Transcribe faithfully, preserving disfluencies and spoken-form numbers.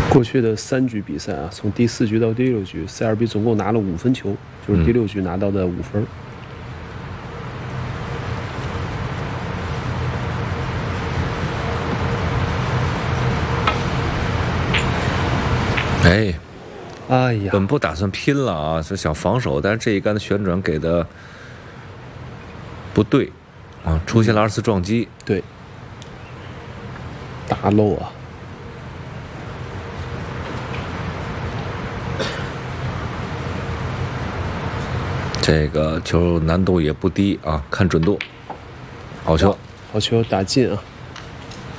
过去的三局比赛啊，从第四局到第六局 ，C 二 B 总共拿了五分球，就是第六局拿到的五分。 嗯、哎， 哎呀， 本不打算拼了啊，是想防守，但是这一杆的旋转给的不对啊，出现了二次撞击， 对，大漏啊。 这个球难度也不低啊，看准度，好球， 好球打进啊！